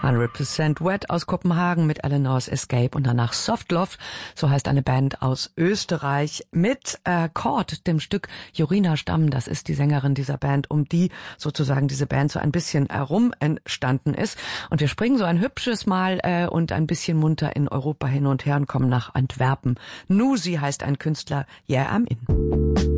100% Wet aus Kopenhagen mit Eleanor's Escape und danach Soft Love, so heißt eine Band aus Österreich, mit Chord, dem Stück Jorina Stamm, das ist die Sängerin dieser Band, um die sozusagen diese Band so ein bisschen herum entstanden ist. Und wir springen so ein hübsches Mal und ein bisschen munter in Europa hin und her und kommen nach Antwerpen. Nusi heißt ein Künstler, Yeah, I'm In.